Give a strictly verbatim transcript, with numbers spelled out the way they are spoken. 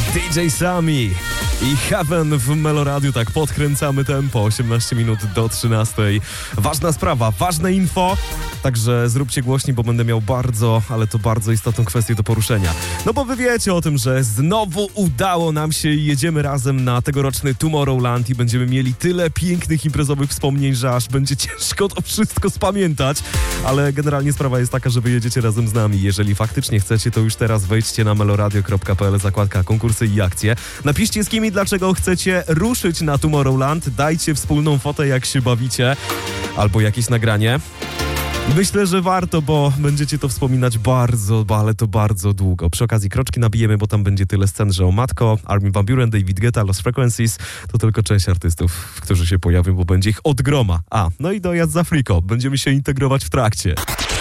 D J Sami i Heaven w Meloradiu. Tak, podkręcamy tempo. osiemnaście minut do trzynastej. Ważna sprawa, ważne info. Także zróbcie głośniej, bo będę miał bardzo, ale to bardzo istotną kwestię do poruszenia. No bo wy wiecie o tym, że znowu udało nam się i jedziemy razem na tegoroczny Tomorrowland i będziemy mieli tyle pięknych imprezowych wspomnień, że aż będzie ciężko to wszystko spamiętać. Ale generalnie sprawa jest taka, że wy jedziecie razem z nami. Jeżeli faktycznie chcecie, to już teraz wejdźcie na meloradio kropka p l, zakładka konkursy i akcje. Napiszcie z kim i dlaczego chcecie ruszyć na Tomorrowland. Dajcie wspólną fotę, jak się bawicie, albo jakieś nagranie. Myślę, że warto, bo będziecie to wspominać bardzo, ale to bardzo długo. Przy okazji kroczki nabijemy, bo tam będzie tyle scen, że o matko, Armin van Buuren, David Guetta, Lost Frequencies, to tylko część artystów, którzy się pojawią, bo będzie ich od groma. A, no i dojazd z Afriko. Będziemy się integrować w trakcie.